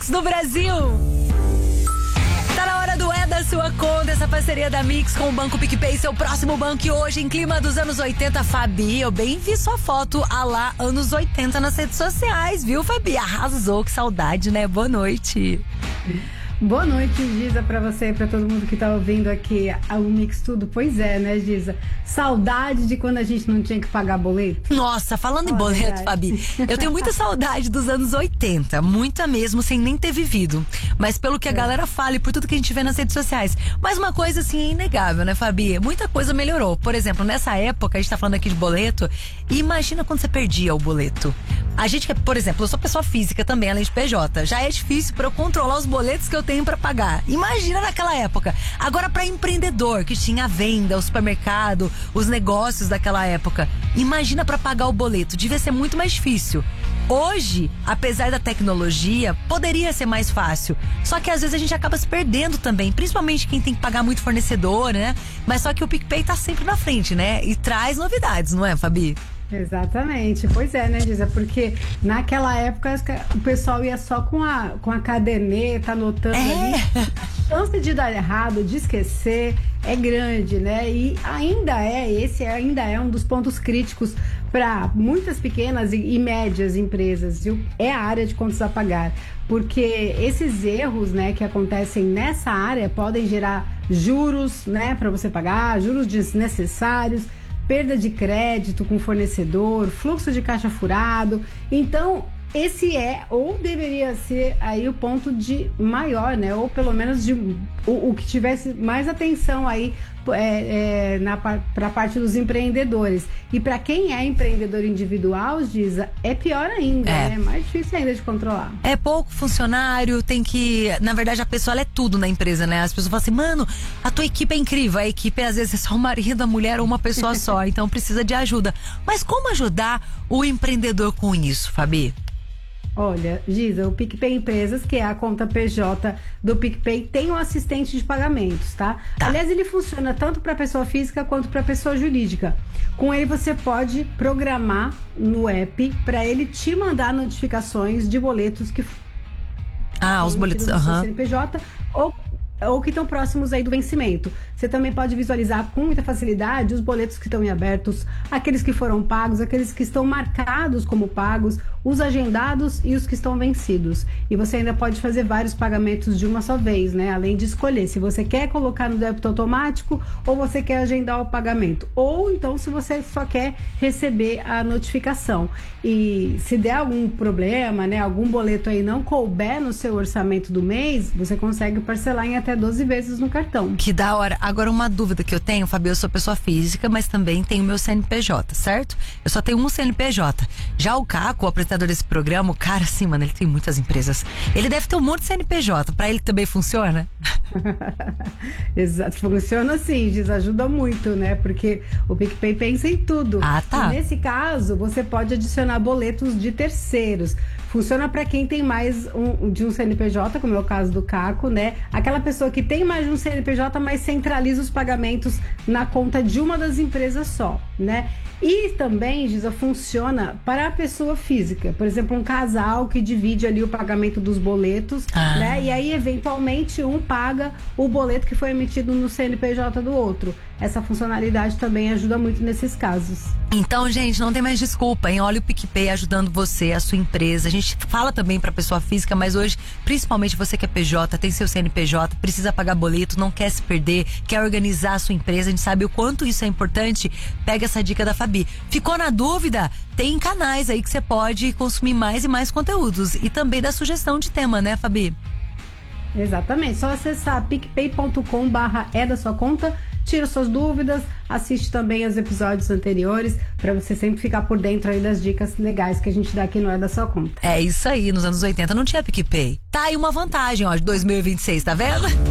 Mix no Brasil. Tá na hora do É da Sua Conta, essa parceria da Mix com o Banco PicPay, seu próximo banco. E hoje, em clima dos anos 80, Fabi, eu bem vi sua foto a lá anos 80 nas redes sociais, viu, Fabi? Arrasou, que saudade, né? Boa noite. Boa noite, Giza, pra você e pra todo mundo que tá ouvindo aqui o Mix Tudo. Pois é, né, Giza? Saudade de quando a gente não tinha que pagar boleto. Nossa, falando em boleto, Fabi, eu tenho muita saudade dos anos 80, muita mesmo, sem nem ter vivido. Mas pelo que a galera fala e por tudo que a gente vê nas redes sociais. Mas uma coisa assim é inegável, né, Fabi? Muita coisa melhorou. Por exemplo, nessa época, a gente tá falando aqui de boleto, e imagina quando você perdia o boleto. A gente, por exemplo, eu sou pessoa física também, além de PJ. Já é difícil pra eu controlar os boletos que eu tenho pra pagar. Imagina naquela época. Agora, pra empreendedor que tinha a venda, o supermercado, os negócios daquela época, imagina pra pagar o boleto. Devia ser muito mais difícil. Hoje, apesar da tecnologia, poderia ser mais fácil. Só que às vezes a gente acaba se perdendo também, principalmente quem tem que pagar muito fornecedor, né? Mas só que o PicPay tá sempre na frente, né? E traz novidades, não é, Fabi? Exatamente, pois é, né, Giza? Porque naquela época o pessoal ia só com a caderneta, anotando ali. A chance de dar errado, de esquecer, é grande, né? E esse ainda é um dos pontos críticos para muitas pequenas e médias empresas, viu? É a área de contas a pagar. Porque esses erros, né, que acontecem nessa área podem gerar juros, né, para você pagar, juros desnecessários, perda de crédito com fornecedor, fluxo de caixa furado. Então, esse ou deveria ser aí o ponto de maior, né? Ou pelo menos o que tivesse mais atenção aí para a parte dos empreendedores. E para quem é empreendedor individual, Giza, é pior ainda, né? É mais difícil ainda de controlar. É pouco funcionário, tem que... Na verdade, a pessoa ela é tudo na empresa, né? As pessoas falam assim, mano, a tua equipe é incrível. A equipe, às vezes, é só o marido, a mulher ou uma pessoa só. Então, precisa de ajuda. Mas como ajudar o empreendedor com isso, Fabi? Olha, Giza, o PicPay Empresas, que é a conta PJ do PicPay, tem um assistente de pagamentos, tá? Aliás, ele funciona tanto para pessoa física quanto para pessoa jurídica. Com ele você pode programar no app para ele te mandar notificações de boletos que os boletos do seu CNPJ ou que estão próximos aí do vencimento. Você também pode visualizar com muita facilidade os boletos que estão em abertos, aqueles que foram pagos, aqueles que estão marcados como pagos, os agendados e os que estão vencidos. E você ainda pode fazer vários pagamentos de uma só vez, né? Além de escolher se você quer colocar no débito automático ou você quer agendar o pagamento. Ou então se você só quer receber a notificação. E se der algum problema, né? Algum boleto aí não couber no seu orçamento do mês, você consegue parcelar em até 12 vezes no cartão. Que da hora. Agora, uma dúvida que eu tenho, Fabio, eu sou pessoa física, mas também tenho meu CNPJ, certo? Eu só tenho um CNPJ. Já o Caco, o apresentador desse programa, o cara, assim, mano, ele tem muitas empresas. Ele deve ter um monte de CNPJ. Pra ele também funciona? Exato, funciona assim, ajuda muito, né? Porque o PicPay pensa em tudo. Tá. E nesse caso, você pode adicionar boletos de terceiros. Funciona para quem tem mais de um CNPJ, como é o caso do Caco, né? Aquela pessoa que tem mais de um CNPJ, mas centraliza os pagamentos na conta de uma das empresas só, né? E também, Giza, funciona para a pessoa física. Por exemplo, um casal que divide ali o pagamento dos boletos, né? E aí, eventualmente, um paga o boleto que foi emitido no CNPJ do outro. Essa funcionalidade também ajuda muito nesses casos. Então, gente, não tem mais desculpa, hein? Olha o PicPay ajudando você, a sua empresa. A gente fala também pra pessoa física, mas hoje, principalmente você que é PJ, tem seu CNPJ, precisa pagar boleto, não quer se perder, quer organizar a sua empresa, a gente sabe o quanto isso é importante. Pega essa dica da Fabi. Ficou na dúvida? Tem canais aí que você pode consumir mais e mais conteúdos. E também dá sugestão de tema, né, Fabi? Exatamente, só acessar picpay.com/é da sua conta, tira suas dúvidas, assiste também os episódios anteriores para você sempre ficar por dentro aí das dicas legais que a gente dá aqui no É da Sua Conta. É isso aí, nos anos 80 não tinha PicPay. Tá aí uma vantagem, ó, de 2026, tá vendo?